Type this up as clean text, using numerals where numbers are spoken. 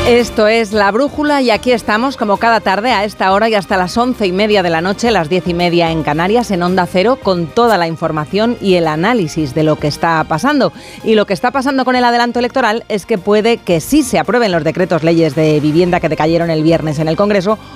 Esto es La Brújula y aquí estamos como cada tarde a esta hora y hasta las 11:30 de la noche, las 10:30 en Canarias, en Onda Cero, con toda la información y el análisis de lo que está pasando. Y lo que está pasando con el adelanto electoral es que puede que sí se aprueben los decretos leyes de vivienda que decayeron el viernes en el Congreso